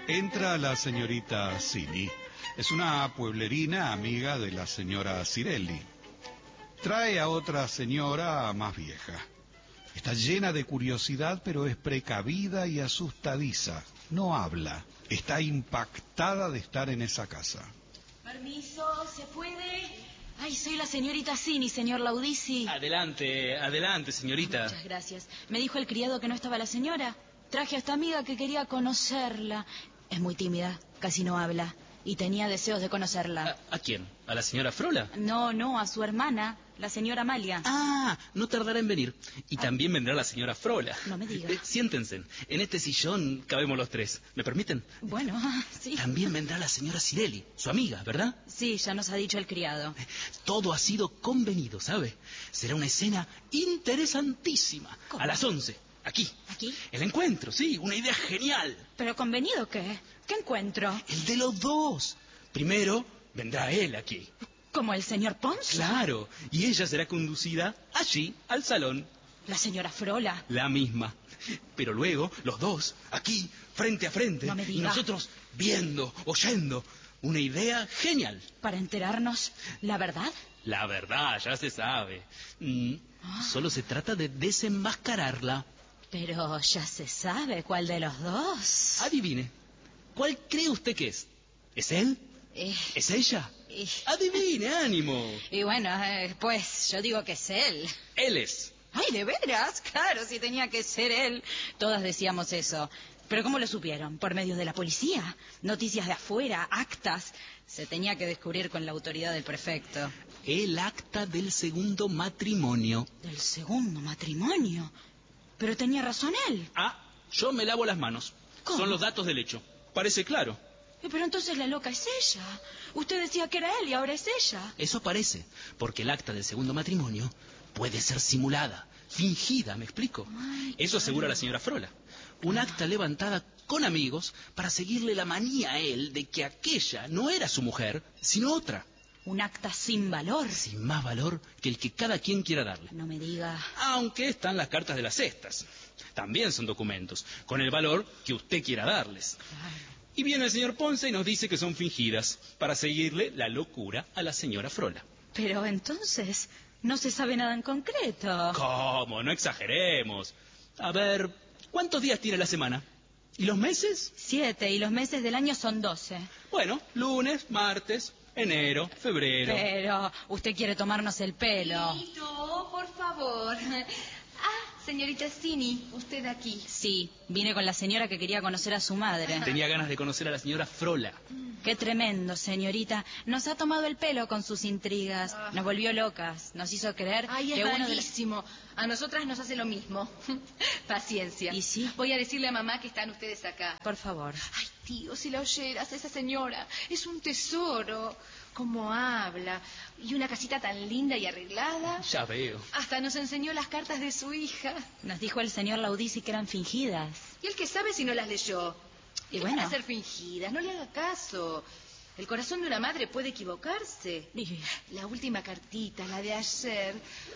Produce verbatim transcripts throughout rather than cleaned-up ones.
Entra la señorita Cini. Es una pueblerina amiga de la señora Cirelli. Trae a otra señora más vieja. Está llena de curiosidad, pero es precavida y asustadiza. No habla. Está impactada de estar en esa casa. Permiso, ¿se puede? Ay, soy la señorita Cini, señor Laudisi. Adelante, adelante, señorita. Muchas gracias. Me dijo el criado que no estaba la señora. Traje a esta amiga que quería conocerla. Es muy tímida, casi no habla. Y tenía deseos de conocerla. ¿A, a quién? ¿A la señora Frola? No, no, a su hermana, la señora Amalia. Ah, no tardará en venir. Y ah. también vendrá la señora Frola. No me diga. Eh, siéntense. En este sillón cabemos los tres. ¿Me permiten? Bueno, sí. También vendrá la señora Cirelli, su amiga, ¿verdad? Sí, ya nos ha dicho el criado. Todo ha sido convenido, ¿sabe? Será una escena interesantísima. ¿Cómo? A las once. Aquí. ¿Aquí? El encuentro, sí, una idea genial. ¿Pero convenido qué? ¿Qué encuentro? El de los dos. Primero vendrá él aquí. ¿Como el señor Pons? Claro, y ella será conducida allí, al salón. ¿La señora Frola? La misma. Pero luego, los dos, aquí, frente a frente. No me diga. Y nosotros viendo, oyendo. Una idea genial. ¿Para enterarnos la verdad? La verdad, ya se sabe. Mm, ah. Solo se trata de desenmascararla. Pero ya se sabe cuál de los dos. Adivine. ¿Cuál cree usted que es? ¿Es él? Eh, ¿Es ella? Eh, Adivine, ánimo. Y bueno, eh, pues yo digo que es él. Él es. Ay, ¿de veras? Claro, si tenía que ser él. Todas decíamos eso. ¿Pero cómo lo supieron? ¿Por medio de la policía? ¿Noticias de afuera? ¿Actas? Se tenía que descubrir con la autoridad del prefecto. El acta del segundo matrimonio. ¿Del segundo matrimonio? Pero tenía razón él. Ah, yo me lavo las manos. ¿Cómo? Son los datos del hecho. Parece claro. Pero entonces la loca es ella. Usted decía que era él y ahora es ella. Eso parece, porque el acta del segundo matrimonio puede ser simulada, fingida, ¿me explico? Ay, Eso asegura la señora Frola. Un ah. acta levantada con amigos para seguirle la manía a él de que aquella no era su mujer, sino otra. Un acta sin valor. Sin más valor que el que cada quien quiera darle. No me diga. Aunque están las cartas de las cestas. También son documentos, con el valor que usted quiera darles. Claro. Y viene el señor Ponce y nos dice que son fingidas para seguirle la locura a la señora Frola. Pero entonces no se sabe nada en concreto. ¿Cómo? No exageremos. A ver, ¿cuántos días tiene la semana? ¿Y los meses? Siete, y los meses del año son doce. Bueno, lunes, martes, enero, febrero. Pero usted quiere tomarnos el pelo. Tito, por favor. Ah, señorita Cini, usted aquí. Sí, vine con la señora que quería conocer a su madre. Tenía ganas de conocer a la señora Frola. Qué tremendo, señorita. Nos ha tomado el pelo con sus intrigas. Nos volvió locas. Nos hizo creer Ay, es que uno malísimo. De las... A nosotras nos hace lo mismo. Paciencia. ¿Y sí? Voy a decirle a mamá que están ustedes acá. Por favor. Ay, tío, si la oyeras, esa señora es un tesoro. Cómo habla. Y una casita tan linda y arreglada. Ya veo. Hasta nos enseñó las cartas de su hija. Nos dijo el señor Laudisi que eran fingidas. ¿Y él qué sabe si no las leyó? Y ¿Qué bueno. van a ser fingidas? No le haga caso. El corazón de una madre puede equivocarse. Y... La última cartita, la de ayer.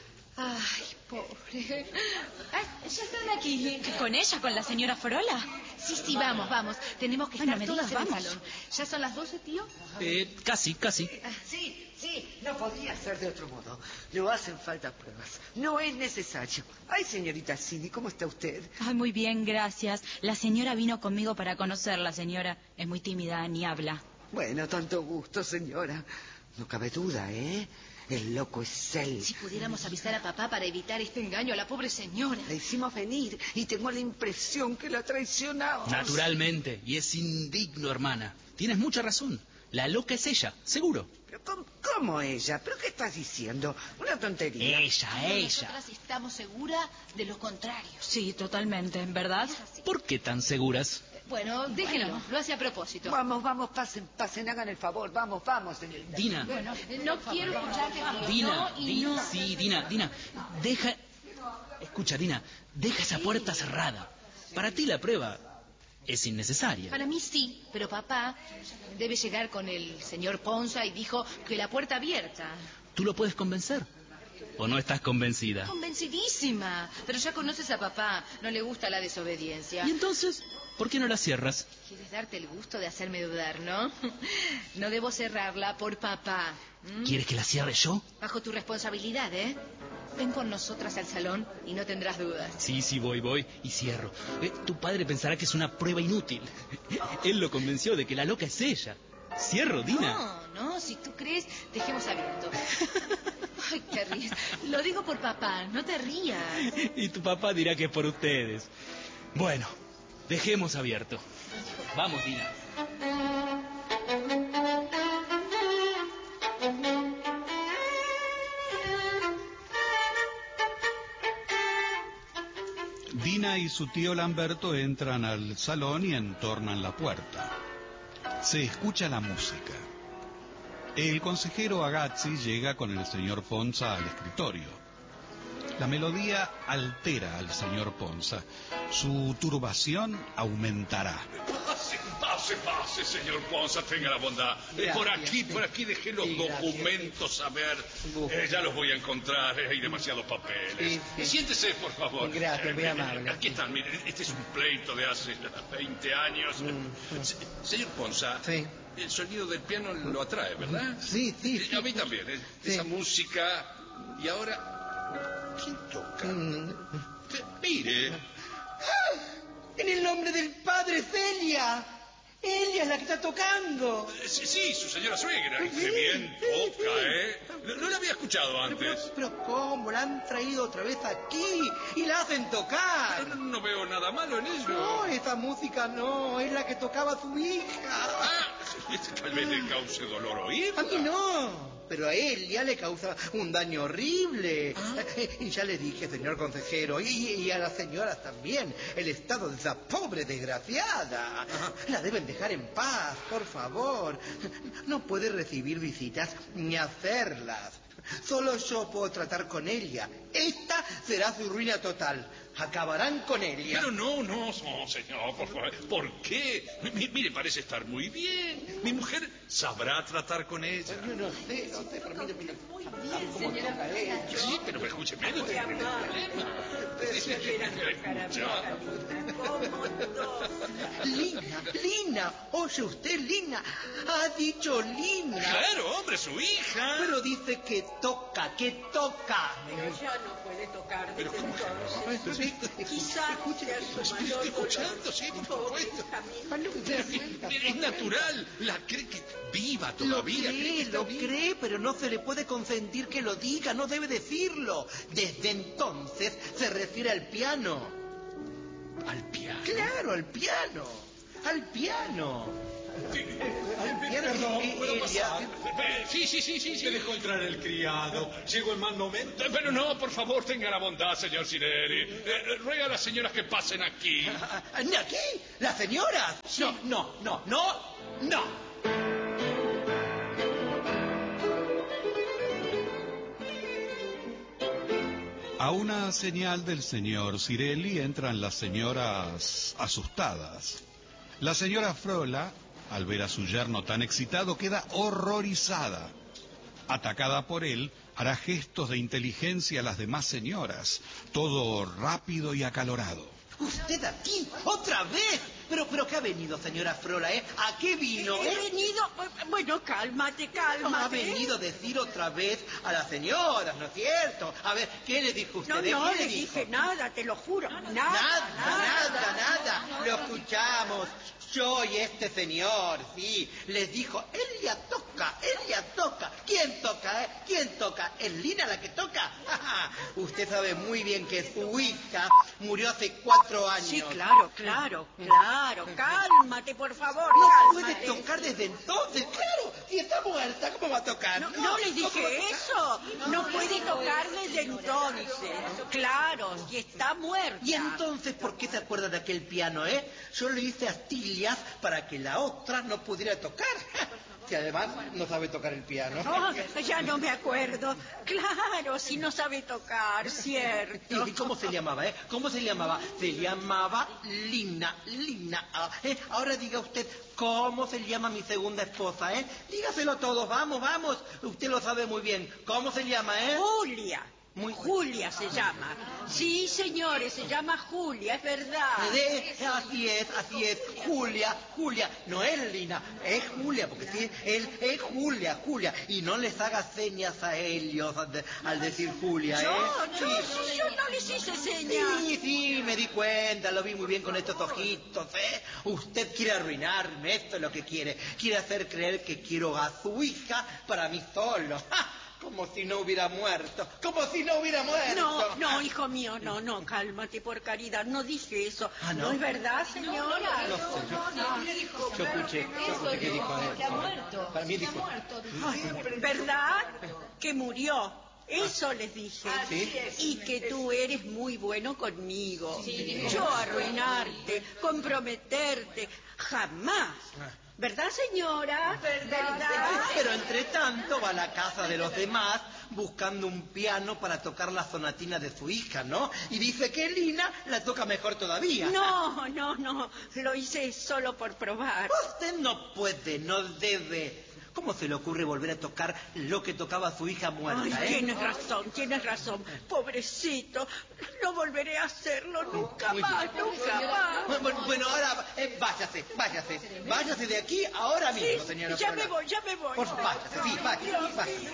Ay, pobre. Ay, ya están aquí. ¿Con ella, con la señora Frola? Sí, sí, vamos, vamos. Tenemos que Ay, no estar me todas digas, en el vamos. salón. ¿Ya son las doce, tío? Eh, casi, casi. Sí, sí, no podía ser de otro modo. No hacen falta pruebas. No es necesario. Ay, señorita Cini, ¿cómo está usted? Ay, muy bien, gracias. La señora vino conmigo para conocerla, señora. Es muy tímida, ni habla. Bueno, tanto gusto, señora. No cabe duda, ¿eh? El loco es él. Si pudiéramos avisar a papá para evitar este engaño a la pobre señora. La hicimos venir y tengo la impresión que la traicionamos. Naturalmente, y es indigno, hermana. Tienes mucha razón. La loca es ella, seguro. ¿Pero cómo, cómo ella? ¿Pero qué estás diciendo? Una tontería. Ella, Pero ella. Nosotras estamos seguras de lo contrario. Sí, totalmente, ¿verdad? Es así. ¿Por qué tan seguras? Bueno, déjenlo. Bueno. Lo hace a propósito. Vamos, vamos, pasen, pasen, hagan el favor. Vamos, vamos, señorita. Dina. Bueno, no quiero escucharte. Dina, no y Dina, no. sí, Dina, Dina, deja... Escucha, Dina, deja esa puerta cerrada. Para ti la prueba es innecesaria. Para mí sí, pero papá debe llegar con el señor Ponza y dijo que la puerta abierta. ¿Tú lo puedes convencer? ¿O no estás convencida? Convencidísima, pero ya conoces a papá, no le gusta la desobediencia. ¿Y entonces? ¿Por ¿Por qué no la cierras? ¿Quieres darte el gusto de hacerme dudar, no? No debo cerrarla por papá. ¿Mm? ¿Quieres que la cierre yo? Bajo tu responsabilidad, ¿eh? Ven con nosotras al salón y no tendrás dudas. Sí, sí, voy, voy y cierro. Eh, tu padre pensará que es una prueba inútil. Él lo convenció de que la loca es ella. ¿Cierro, Dina? No, no, si tú crees, dejemos abierto. Ay, te ríes. Lo digo por papá, no te rías. Y tu papá dirá que es por ustedes. Bueno, dejemos abierto. Vamos, Dina. Dina y su tío Lamberto entran al salón y entornan la puerta. Se escucha la música. El consejero Agazzi llega con el señor Ponza al escritorio. La melodía altera al señor Ponza. Su turbación aumentará. Pase, pase, pase, señor Ponza, tenga la bondad. Eh, por aquí, por aquí dejé los Sí, gracias. documentos, a ver. Eh, ya los voy a encontrar, eh, hay demasiados papeles. Sí, sí. Siéntese, por favor. Gracias, muy Eh, amable. Aquí están, miren, este es un pleito de hace veinte años. Se- señor Ponza, Sí. el sonido del piano lo atrae, ¿verdad? Sí, sí, Eh, sí. A mí también, eh, Sí. esa música. Y ahora, ¿quién toca? Mm. Eh, Mire. En el nombre del padre, Celia. Ella es la que está tocando. Eh, Sí, sí, su señora suegra. Sí, Qué bien sí, toca, sí. ¿eh? No, no la había escuchado Pero, antes. pero, pero ¿cómo? La han traído otra vez aquí y la hacen tocar. No, no veo nada malo en ello. No, esa música no, es la que tocaba su hija. Ah, tal vez le cause dolor oírla. A mí no, pero a él ya le causa un daño horrible. Y ya le dije, señor consejero, y, y a las señoras también, el estado de esa pobre desgraciada. La deben dejar en paz, por favor. No puede recibir visitas ni hacerlas. Solo yo puedo tratar con ella. Esta será su ruina total. Acabarán con ella. Pero no, no, no, señor, por favor. ¿Por qué? Mi- mire, parece estar muy bien. Mi mujer sabrá tratar con ella. Yo no sé, no sé, pero mire, mire. ¿Cómo toca ella? Sí, pero escúcheme, no tengo ningún problema. Lina, Lina, oye usted, Lina, ha dicho Lina. Claro, hombre, su hija. Pero dice que toca, que toca. Pero ya no puede tocar desde entonces. Pero sí, Quizá sea su mayor Estoy escuchando, dolor. sí, por Pobre supuesto. hija mía. Mire, es natural. La cree que viva Lo todavía. cree que cree, está lo viva. cree, pero no se le puede consentir que lo diga, no debe decirlo. Desde entonces se refiere al piano. Al piano. Claro, al piano. Al piano. Al piano. Perdón, Eh, ¿puedo ella- pasar? Eh, Sí, sí, sí, sí, sí. Se dejó entrar el criado. Llegó en mal momento. Eh, Pero no, por favor, tenga la bondad, señor Sinelli. Eh, eh, ruega a las señoras que pasen aquí. Ah, ¿de aquí? ¿Las señoras? No, no, no, no, no. A una señal del señor Cirelli entran las señoras asustadas. La señora Frola, al ver a su yerno tan excitado, queda horrorizada. Atacada por él, hará gestos de inteligencia a las demás señoras, todo rápido y acalorado. ¿Usted aquí? ¿Otra vez? Pero, pero, ¿qué ha venido, señora Frola, eh? ¿A qué vino, He eh? venido... Bueno, cálmate, cálmate. Ha venido a decir otra vez a las señoras, ¿no es cierto? A ver, ¿qué le dijo usted? No, ¿Qué no le le dijo? dije nada, te lo juro. Nada, Nada, nada, nada. Lo escuchamos. Yo y este señor, sí. Les dijo, ella toca, ella toca. ¿Quién toca, eh? ¿Quién toca? ¿Es Lina la que toca? Usted sabe muy bien que su hija murió hace cuatro años. Sí, claro, claro, claro. Cálmate, por favor, No cálmate. puede tocar desde entonces, claro. Si está muerta, ¿cómo va a tocar? No, no les ¿cómo va a dije tocar? eso. No puede tocar desde entonces. Claro, si está muerta. ¿Y entonces por qué se acuerda de aquel piano, eh? Yo le hice astillas para que la otra no pudiera tocar. Si además no sabe tocar el piano. Oh, ya no me acuerdo. Claro, si no sabe tocar, cierto. ¿Y cómo se llamaba, eh? ¿Cómo se llamaba? Se llamaba Lina, Lina. Ah, eh, ahora diga usted, ¿cómo se llama mi segunda esposa, eh? Dígaselo a todos, vamos, vamos. Usted lo sabe muy bien. ¿Cómo se llama, eh? Julia. Muy... Julia se llama. Sí, señores, se llama Julia, es verdad. Eh, así es, así es. Julia, Julia. No es Lina, es Julia, porque sí, él es Julia, Julia. Y no les hagas señas a ellos al, de, al decir Julia, ¿eh? Yo, yo, sí. sí, yo no les hice señas. Sí, sí, me di cuenta, lo vi muy bien con estos ojitos, ¿eh? Usted quiere arruinarme, esto es lo que quiere. Quiere hacer creer que quiero a su hija para mí solo. ¡Ja! Como si no hubiera muerto, como si no hubiera muerto. No, no, hijo mío, no, no, cálmate, por caridad, no dije eso. ¿Ah, no? ¿No es verdad, señora? No sé, yo, yo escuché, yo escuché que dijo él. Que ha muerto. Para mí dijo. Ay, ¿verdad? Que murió. Eso les dije. ¿Sí? Y que tú eres muy bueno conmigo. Yo arruinarte, comprometerte, jamás. ¿Verdad, señora? ¿Verdad? Pero entre tanto va a la casa de los demás buscando un piano para tocar la sonatina de su hija, ¿no? Y dice que Lina la toca mejor todavía. No, no, no. Lo hice solo por probar. Usted no puede, no debe. ¿Cómo se le ocurre volver a tocar lo que tocaba su hija muerta, Ay, eh? tienes razón, tienes razón. Pobrecito, no volveré a hacerlo nunca Muy más, bien. nunca más. Bueno, bueno, ahora eh, váyase, váyase. Váyase de aquí ahora mismo, Sí, señora. ya Flora. me voy, ya me voy. Por favor, váyase, sí, váyase, váyase.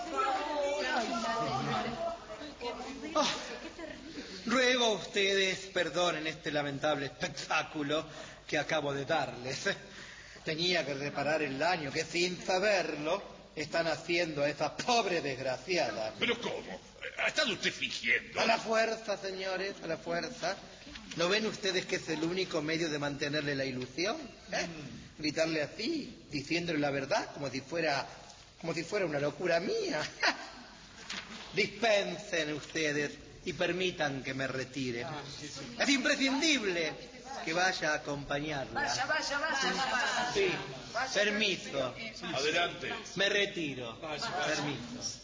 Oh, ruego a ustedes perdonen este lamentable espectáculo que acabo de darles. Tenía que reparar el daño que sin saberlo están haciendo a esa pobre desgraciada. ¿Pero cómo? ¿Ha estado usted fingiendo? A la fuerza, señores, a la fuerza. ¿No ven ustedes que es el único medio de mantenerle la ilusión? ¿Eh? Gritarle así, diciéndole la verdad, como si fuera, como si fuera una locura mía. Dispensen ustedes y permitan que me retire. Es imprescindible que vaya a acompañarla. Vaya, vaya, vaya, vaya. Sí, permiso. Adelante. Me retiro. Permiso.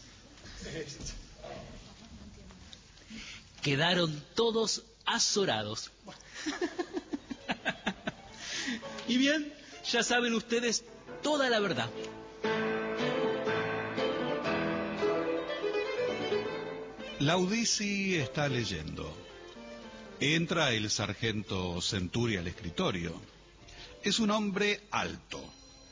Quedaron todos azorados. Y bien, ya saben ustedes toda la verdad. Laudisi está leyendo. Entra el sargento Centuri al escritorio. Es un hombre alto.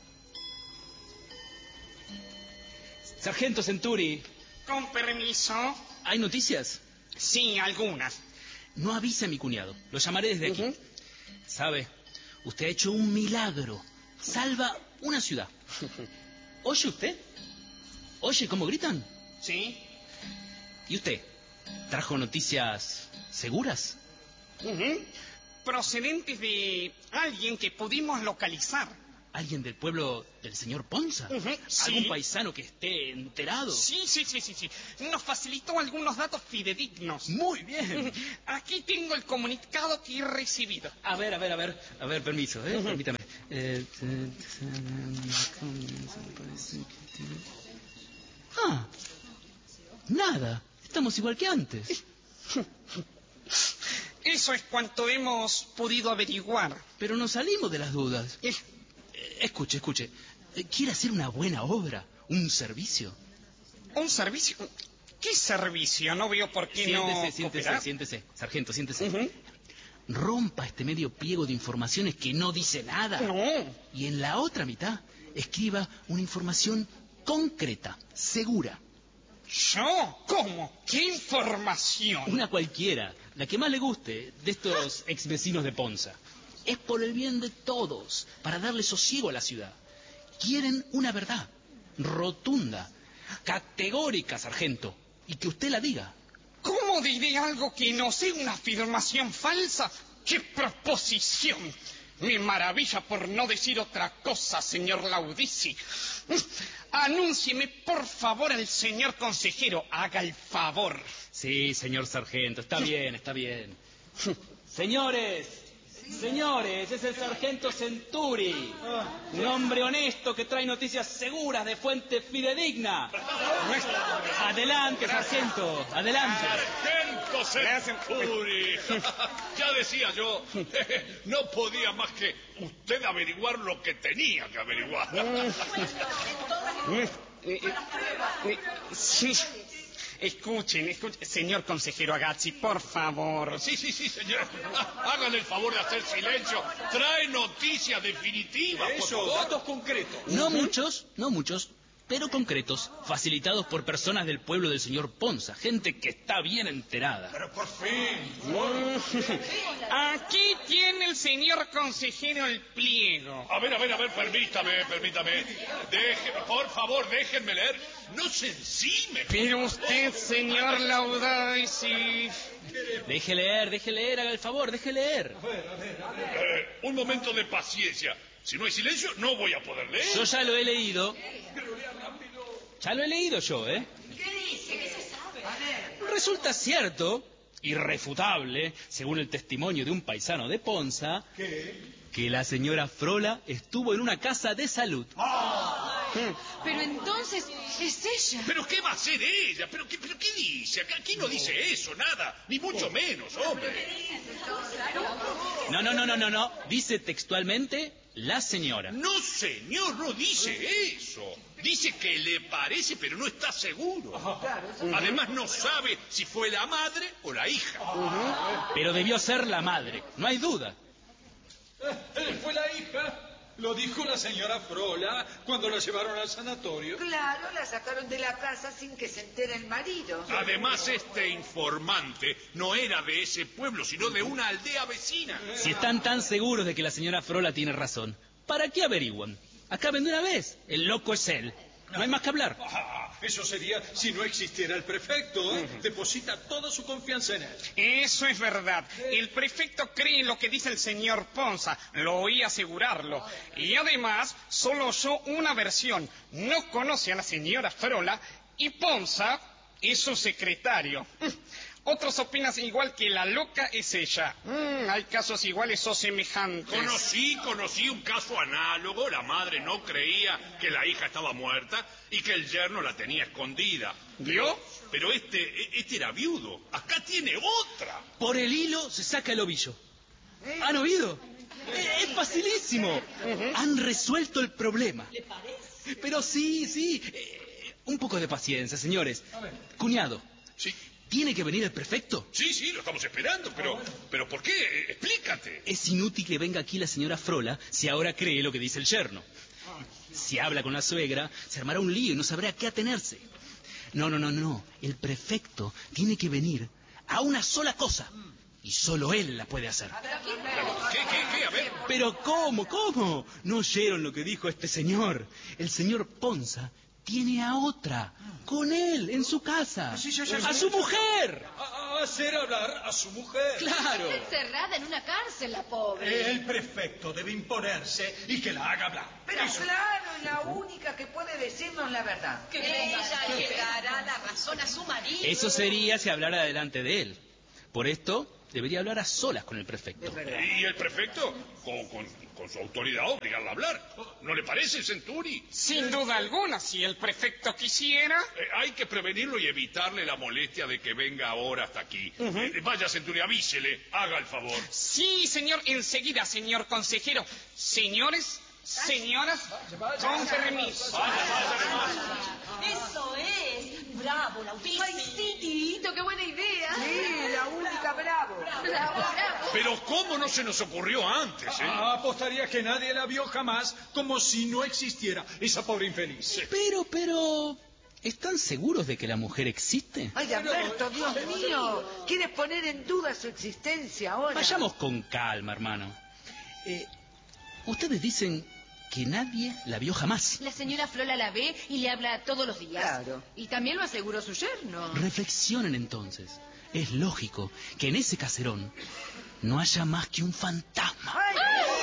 Sargento Centuri, Con permiso. ¿hay noticias? Sí, algunas. No avise a mi cuñado, lo llamaré desde aquí. Ujú. ¿Sabe? Usted ha hecho un milagro. Salva una ciudad. ¿Oye usted? ¿Oye cómo gritan? Sí. ¿Y usted? ¿Trajo noticias seguras? Ujú. Procedentes de alguien que pudimos localizar. ¿Alguien del pueblo del señor Ponza? Ujú, sí. ¿Algún paisano que esté enterado? Sí, sí, sí, sí, sí. Nos facilitó algunos datos fidedignos. Muy bien. Aquí tengo el comunicado que he recibido. A ver, a ver, a ver. A ver, permiso, ¿eh? Permítame. Eh, Ah, nada. Estamos igual que antes. Eso es cuanto hemos podido averiguar. Pero nos salimos de las dudas. Eh, Eh, escuche, escuche. Eh, ¿Quiere hacer una buena obra? ¿Un servicio? ¿Un servicio? ¿Qué servicio? No veo por qué no Siéntese, siéntese, cooperar. siéntese. Sargento, siéntese. Ujú. Rompa este medio pliego de informaciones que no dice nada. No. Y en la otra mitad, escriba una información concreta, segura. ¿Yo? ¿Cómo? ¿Qué información? Una cualquiera, la que más le guste, de estos ex vecinos de Ponza. Es por el bien de todos, para darle sosiego a la ciudad. Quieren una verdad, rotunda, categórica, sargento, y que usted la diga. ¿Cómo diré algo que no sea una afirmación falsa? ¡Qué proposición! Me maravilla por no decir otra cosa, señor Laudisi. Anúncieme, por favor, al señor consejero. Haga el favor. Sí, señor sargento, está bien, está bien. Señores, señores, es el sargento Centuri, un hombre honesto que trae noticias seguras de fuente fidedigna. Adelante, sargento, adelante. Sargento Centuri. Ya decía yo, no podía más que usted averiguar lo que tenía que averiguar. Eh, eh, eh, sí. Escuchen, escuchen, señor consejero Agazzi, por favor. Sí, sí, sí, señor. Ah, háganle el favor de hacer silencio. Trae noticias definitivas, por Eso, favor. datos concretos. No muchos, no muchos, pero concretos, facilitados por personas del pueblo del señor Ponza, gente que está bien enterada. Pero por fin. Aquí tiene el señor consejero el pliego. A ver, a ver, a ver, permítame, permítame. Deje, por favor, déjenme leer. No se encime. Pero usted, señor Laudisi... Deje leer, deje leer, haga el favor, deje leer. Eh, un momento de paciencia. Si no hay silencio, no voy a poder leer. Yo ya lo he leído. Ya lo he leído yo, ¿eh? ¿Qué dice? ¿Qué se sabe? Resulta cierto, irrefutable, según el testimonio de un paisano de Ponza, que la señora Frola estuvo en una casa de salud. Pero entonces es ella. ¿Pero qué va a hacer ella? ¿Pero qué, pero qué dice? Acá- Aquí no dice eso, nada. Ni mucho menos, hombre. No, no, no, no, no, no. Dice textualmente la señora. No, señor, no dice eso. Dice que le parece, pero no está seguro. Además, no sabe si fue la madre o la hija. Pero debió ser la madre, no hay duda. Eh, Fue la hija. Lo dijo la señora Frola cuando la llevaron al sanatorio. Claro, la sacaron de la casa sin que se entere el marido. Además, este informante no era de ese pueblo, sino de una aldea vecina. Si están tan seguros de que la señora Frola tiene razón, ¿para qué averiguan? Acaben de una vez. El loco es él. No hay más que hablar. Ah, eso sería si no existiera el prefecto. ¿eh? Deposita toda su confianza en él. Eso es verdad. El prefecto cree en lo que dice el señor Ponza. Lo oí asegurarlo. Y además, solo oyó una versión. No conoce a la señora Frola y Ponza es su secretario. Otros opinan igual que la loca es ella. Mm, hay casos iguales o semejantes. Conocí, conocí un caso análogo. La madre no creía que la hija estaba muerta y que el yerno la tenía escondida. ¿Vio? Pero este, este era viudo. Acá tiene otra. Por el hilo se saca el ovillo. ¿Han oído? Eh, Es facilísimo. Han resuelto el problema. ¿Le parece? Pero sí, sí. Eh, un poco de paciencia, señores. Cuñado, Sí, ¿tiene que venir el prefecto? sí, sí, lo estamos esperando. Pero, pero ¿por qué? Eh, Explícate. Es inútil que venga aquí la señora Frola si ahora cree lo que dice el yerno. Si habla con la suegra, se armará un lío y no sabrá a qué atenerse. No, no, no, no. El prefecto tiene que venir a una sola cosa. Y solo él la puede hacer. ¿Qué, qué, qué? A ver. Pero ¿cómo, cómo? ¿No oyeron lo que dijo este señor? El señor Ponza tiene a otra, con él, en su casa. Sí, yo ya ¡A sé. su mujer! A, a hacer hablar a su mujer. ¡Claro! Encerrada en una cárcel, la pobre. El prefecto debe imponerse y que la haga hablar. Pero claro, es la única que puede decirnos la verdad. Que ella le dará la razón a su marido. Eso sería si hablara delante de él. Por esto, debería hablar a solas con el prefecto. Es verdad. ¿Y el prefecto? Con, con, con su autoridad obligarla a hablar. ¿No le parece, Centuri? Sin duda alguna, si el prefecto quisiera... Eh, hay que prevenirlo y evitarle la molestia de que venga ahora hasta aquí. Eh, vaya, Centuri, avísele, haga el favor. Sí, señor, enseguida, señor consejero. Señores, señoras, con permiso. Eso es. Bravo, Laudisi. Ay, sí, Tito, qué buena idea. Sí, la única bravo. Bravo, bravo. Pero ¿cómo no se nos ocurrió antes, eh? Ah, apostaría que nadie la vio jamás, como si no existiera esa pobre infeliz. Pero, pero... ¿Están seguros de que la mujer existe? Ay, Alberto, Dios mío. ¿Quieres poner en duda su existencia ahora? Vayamos con calma, hermano. Eh, ustedes dicen que nadie la vio jamás. La señora Frola la ve y le habla todos los días. Claro. Y también lo aseguró su yerno. Reflexionen entonces. Es lógico que en ese caserón no haya más que un fantasma. Ay,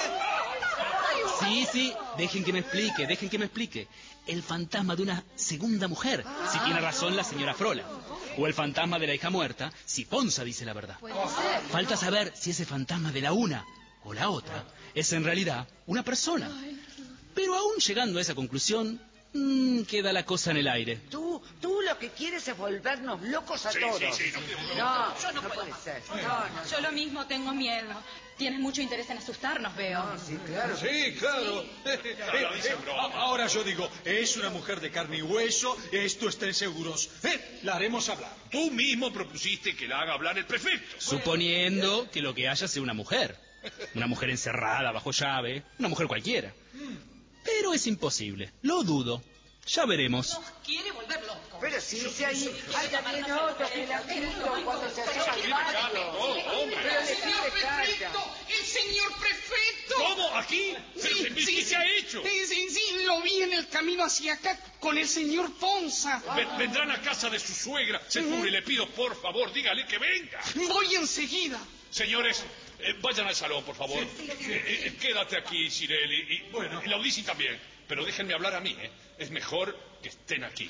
Sí, sí, dejen que me explique, dejen que me explique. El fantasma de una segunda mujer, si tiene razón la señora Frola. O el fantasma de la hija muerta, si Ponza dice la verdad. Puede ser. Falta saber si ese fantasma de la una o la otra es en realidad una persona. Pero aún llegando a esa conclusión, mmm, queda la cosa en el aire. tú, tú lo que quieres es volvernos locos a Sí, todos. sí, sí, no, no, Yo no no puedo puede más. ser. No, no. Yo lo mismo tengo miedo. Tienes mucho interés en asustarnos, veo. No, sí, claro. Sí, claro. Claro, dice broma. Ahora yo digo, es una mujer de carne y hueso, esto estén seguros. Eh, la haremos hablar. Tú mismo propusiste que la haga hablar el prefecto. Suponiendo que lo que haya sea una mujer. Una mujer encerrada, bajo llave. Una mujer cualquiera. Pero es imposible. Lo dudo. Ya veremos. Nos quiere volver locos. Pero si dice ahí, hay también otros que la han visto cuando se asoma al patio. Pero le pide carta. ¡El señor prefecto! ¿Cómo? ¿Aquí? ¿Pero Sí, qué sí, se ha hecho? Sí, sí, sí, lo vi en el camino hacia acá con el señor Ponza. Ve- Vendrán a casa de su suegra. Secure, le pido, por favor, dígale que venga. Voy enseguida. Señores, eh, vayan al salón, por favor. Eh, eh, quédate aquí, Cirelli. Y, bueno, y Laudisi también. Pero déjenme hablar a mí, ¿eh? Es mejor que estén aquí.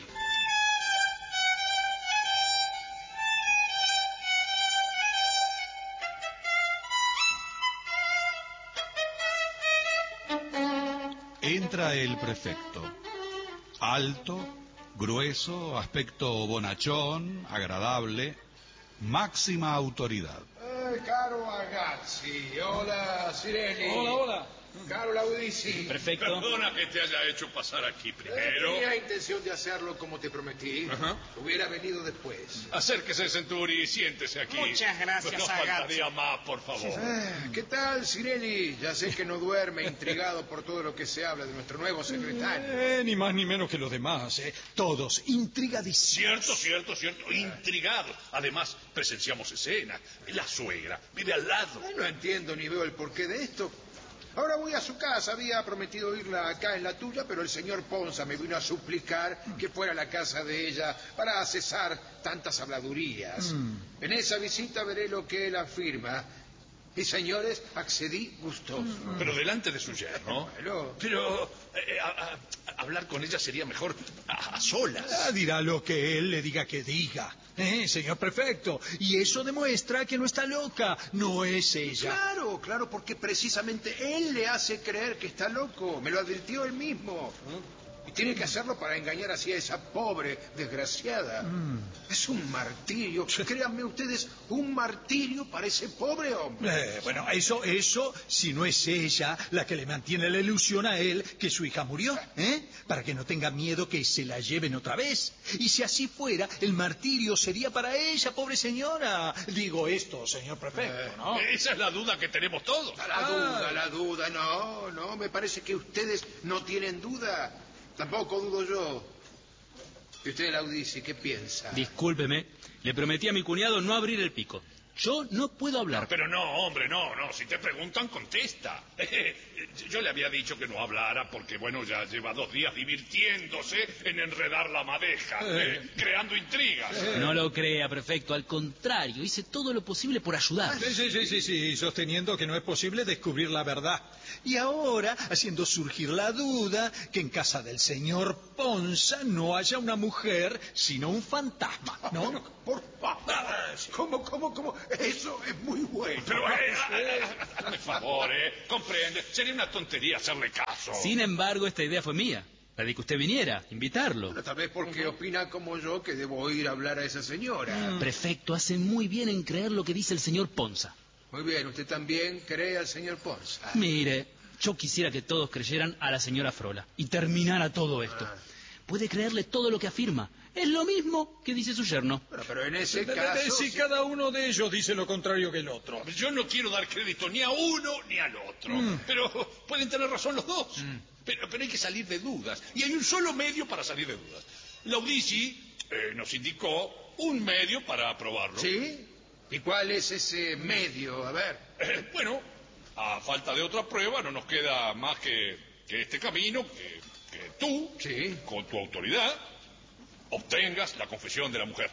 Entra el prefecto. Alto, grueso, aspecto bonachón, agradable, máxima autoridad. Eh, caro ragazzi, hola Cirelli. Hola, hola. Caro Laudisi. Prefecto. Perdona que te haya hecho pasar aquí primero. Tenía intención de hacerlo como te prometí. Ajá. Hubiera venido después. Acérquese, Centuri, y siéntese aquí. Muchas gracias, No Agazzi. faltaría más, por favor. Eh, ¿Qué tal, Cirelli? Ya sé que no duerme intrigado por todo lo que se habla de nuestro nuevo secretario. Eh, ni más ni menos que los demás, eh. Todos intrigadísimos. Cierto, cierto, cierto. Intrigado. Además, presenciamos escenas. La suegra vive al lado. No entiendo ni veo el porqué de esto. Ahora voy a su casa. Había prometido irla acá en la tuya, pero el señor Ponza me vino a suplicar que fuera a la casa de ella para cesar tantas habladurías. En esa visita veré lo que él afirma. Y, señores, accedí gustoso. Pero delante de su yerno. Bueno. Pero eh, a- a- a- hablar con ella sería mejor a, a solas. Ah, dirá lo que él le diga que diga, eh, señor prefecto. Y eso demuestra que no está loca, no es ella. Claro, claro, porque precisamente él le hace creer que está loco. Me lo advirtió él mismo. Y tiene que hacerlo para engañar así a esa pobre desgraciada. Es un martirio. Créanme ustedes, un martirio para ese pobre hombre. Eh, bueno, eso, eso, si no es ella la que le mantiene la ilusión a él que su hija murió, ¿eh? Para que no tenga miedo que se la lleven otra vez. Y si así fuera, el martirio sería para ella, pobre señora. Digo esto, señor prefecto, ¿no? Esa es la duda que tenemos todos. La duda, la duda. No, no, me parece que ustedes no tienen duda. Tampoco dudo yo. ¿Y usted, Laudisi, qué piensa? Discúlpeme. Le prometí a mi cuñado no abrir el pico. Yo no puedo hablar. Pero no, hombre, no, no. Si te preguntan, contesta. Yo le había dicho que no hablara porque, bueno, ya lleva dos días divirtiéndose en enredar la madeja, eh, creando intrigas. No lo crea, prefecto. Al contrario, hice todo lo posible por ayudar. Sí, sí, sí, sí, sí, sosteniendo que no es posible descubrir la verdad. Y ahora, haciendo surgir la duda que en casa del señor Ponza no haya una mujer, sino un fantasma, ¿no? Por favor. ¿Cómo, cómo, cómo? Eso es muy bueno. Pero, eh, hazme favor, ¿eh? Comprende. Sería una tontería hacerle caso. Sin embargo, esta idea fue mía. La de que usted viniera, invitarlo. Bueno, tal vez porque opina como yo que debo ir a hablar a esa señora. Prefecto, hace muy bien en creer lo que dice el señor Ponza. Muy bien, usted también cree al señor Ponza. Mire, yo quisiera que todos creyeran a la señora Frola y terminara todo esto. Puede creerle todo lo que afirma. Es lo mismo que dice su yerno. Bueno, pero en ese De- de- caso... de- si sí- cada uno de ellos dice lo contrario que el otro. Yo no quiero dar crédito ni a uno ni al otro. Pero pueden tener razón los dos. Pero, pero hay que salir de dudas. Y hay un solo medio para salir de dudas. Laudisi eh, nos indicó un medio para aprobarlo. ¿Sí? ¿Y cuál es ese medio? A ver. Eh, bueno, a falta de otra prueba no nos queda más que, que este camino, que, que tú, Sí. con tu autoridad, obtengas la confesión de la mujer.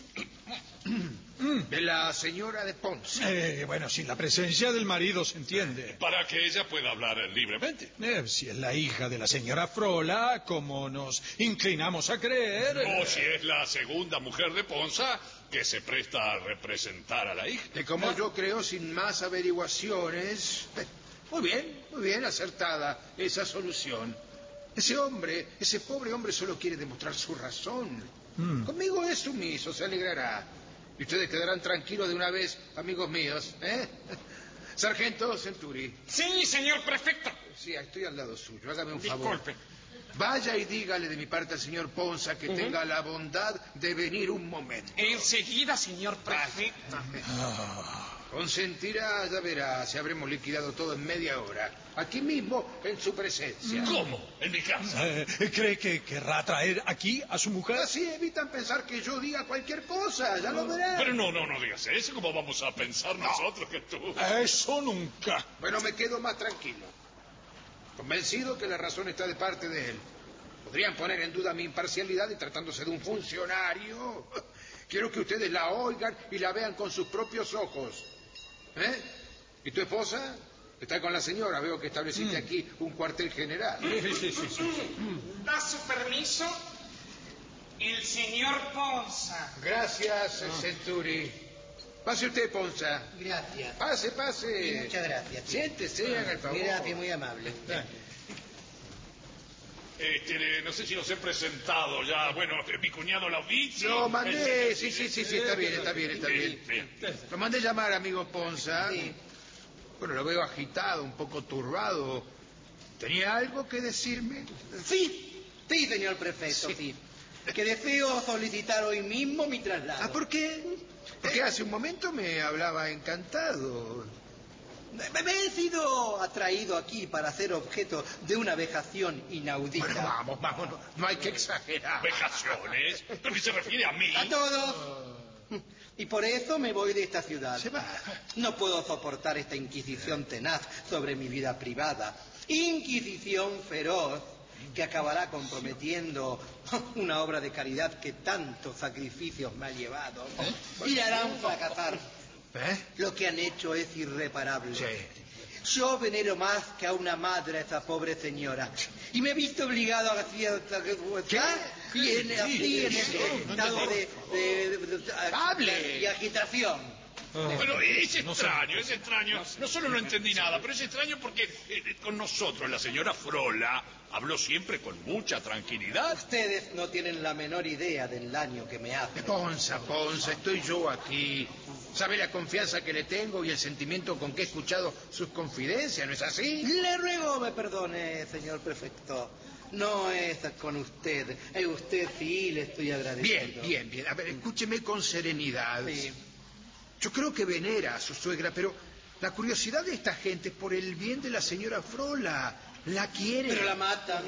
De la señora de Ponce. Eh, bueno, sin la presencia del marido se entiende. Para que ella pueda hablar libremente. Eh, si es la hija de la señora Frola, como nos inclinamos a creer... O si es la segunda mujer de Ponza que se presta a representar a la hija. Que como yo creo, sin más averiguaciones... eh, Muy bien, muy bien, acertada esa solución. Ese hombre, ese pobre hombre solo quiere demostrar su razón. Mm. Conmigo es sumiso, se alegrará. Y ustedes quedarán tranquilos de una vez, amigos míos, ¿eh? Sargento Centuri. Sí, señor prefecto. Sí, estoy al lado suyo, hágame un Disculpe. favor. Vaya y dígale de mi parte al señor Ponza que uh-huh. tenga la bondad de venir un momento. Enseguida, señor prefecto. Ah. Consentirá, ya verá, si habremos liquidado todo en media hora. Aquí mismo, en su presencia. ¿Cómo? ¿En mi casa? Eh, ¿Cree que querrá traer aquí a su mujer? Así evitan pensar que yo diga cualquier cosa, ya lo verán. Pero no, no, no digas eso. ¿Cómo vamos a pensar no. nosotros que tú? Eso nunca. Bueno, me quedo más tranquilo. Convencido que la razón está de parte de él. Podrían poner en duda mi imparcialidad y tratándose de un funcionario. Quiero que ustedes la oigan y la vean con sus propios ojos. ¿Eh? ¿Y tu esposa? Está con la señora. Veo que estableciste mm. aquí un cuartel general. Sí, sí, sí, sí. ¿Da su permiso? El señor Ponza. Gracias, oh. Centuri. Pase usted, Ponza. Gracias. Pase, pase. Sí, muchas gracias. Tío. Siéntese, haga el favor. Gracias, muy amable. Este, no sé si los he presentado ya. Bueno, mi cuñado Laudizzi. Lo mandé, sí, sí, sí, sí, está bien, está bien, está bien. bien. Lo mandé llamar, amigo Ponza. Sí. Bueno, lo veo agitado, un poco turbado. ¿Tenía algo que decirme? Sí, sí, señor prefecto, sí. sí. Que deseo solicitar hoy mismo mi traslado. ¿Ah, por qué? Porque hace un momento me hablaba encantado. Me, me he sido atraído aquí para ser objeto de una vejación inaudita. Bueno, vamos, vamos, no, no hay que exagerar. ¿Vejaciones? ¿Pero qué se refiere a mí? A todos. Y por eso me voy de esta ciudad. Se va. No puedo soportar esta inquisición tenaz sobre mi vida privada. Inquisición feroz que acabará comprometiendo una obra de caridad que tantos sacrificios me ha llevado. ¿Eh? Y harán fracasar. ¿Eh? Lo que han hecho es irreparable. Sí. Yo venero más que a una madre a esa pobre señora. Y me he visto obligado a cierta... ¿Qué? Y en, sí, así, sí, en sí, ese sí, estado no de, de, de, de, de... ¡Hable! Y agitación. Pero es extraño, es extraño. No solo no entendí nada, pero es extraño porque eh, con nosotros la señora Frola habló siempre con mucha tranquilidad. Ustedes no tienen la menor idea del daño que me hace. Ponza, Ponza, estoy yo aquí. ¿Sabe la confianza que le tengo y el sentimiento con que he escuchado sus confidencias, no es así? Le ruego me perdone, señor prefecto. No es con usted. A usted sí le estoy agradecido. Bien, bien, bien. A ver, escúcheme con serenidad. Sí. Yo creo que venera a su suegra, pero la curiosidad de esta gente es por el bien de la señora Frola. La quiere. Pero la matan.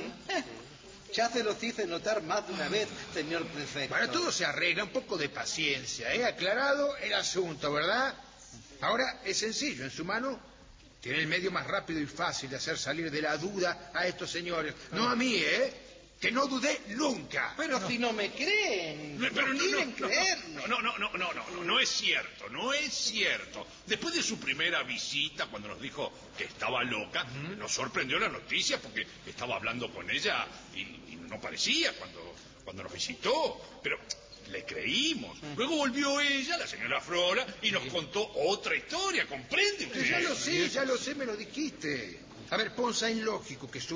Ya se los hice notar más de una vez, señor prefecto. Bueno, todo se arregla, un poco de paciencia, ¿eh? Aclarado el asunto, ¿verdad? Ahora es sencillo, en su mano tiene el medio más rápido y fácil de hacer salir de la duda a estos señores. No a mí, ¿eh? Que no dudé nunca. Pero no. Si no me creen, no, pero no, no quieren no, creerme. No, no, no, no, no, no, no es cierto, no es cierto. Después de su primera visita, cuando nos dijo que estaba loca, uh-huh. nos sorprendió la noticia porque estaba hablando con ella y, y no parecía cuando, cuando nos visitó. Pero le creímos. Uh-huh. Luego volvió ella, la señora Frola, y nos contó otra historia, ¿comprende usted? Ya lo sé, ya lo sé, me lo dijiste. A ver, Ponza, es lógico que su